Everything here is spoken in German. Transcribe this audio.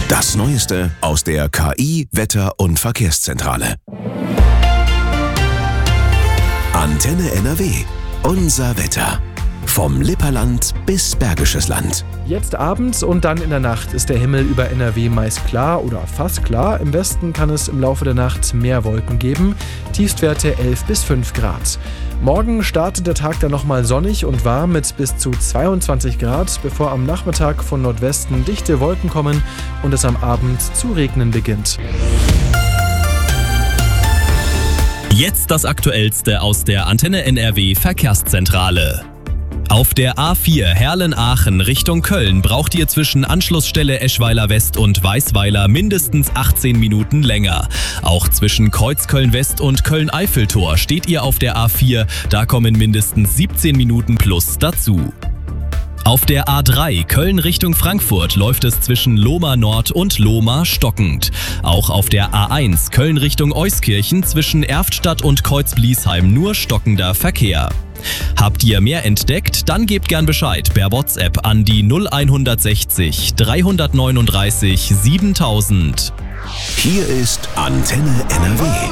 Das Neueste aus der KI, Wetter- und Verkehrszentrale. Antenne NRW. Unser Wetter. Vom Lipperland bis Bergisches Land. Jetzt abends und dann in der Nacht ist der Himmel über NRW meist klar oder fast klar. Im Westen kann es im Laufe der Nacht mehr Wolken geben. Tiefstwerte 11 bis 5 Grad. Morgen startet der Tag dann nochmal sonnig und warm mit bis zu 22 Grad, bevor am Nachmittag von Nordwesten dichte Wolken kommen und es am Abend zu regnen beginnt. Jetzt das Aktuellste aus der Antenne NRW Verkehrszentrale. Auf der A4 Herlen-Aachen Richtung Köln braucht ihr zwischen Anschlussstelle Eschweiler West und Weißweiler mindestens 18 Minuten länger. Auch zwischen Kreuzköln-West und Köln-Eiffeltor steht ihr auf der A4, da kommen mindestens 17 Minuten plus dazu. Auf der A3 Köln Richtung Frankfurt läuft es zwischen Lohmar Nord und Lohmar stockend. Auch auf der A1 Köln Richtung Euskirchen zwischen Erftstadt und Kreuz-Bliesheim nur stockender Verkehr. Habt ihr mehr entdeckt? Dann gebt gern Bescheid per WhatsApp an die 0160 339 7000. Hier ist Antenne NRW.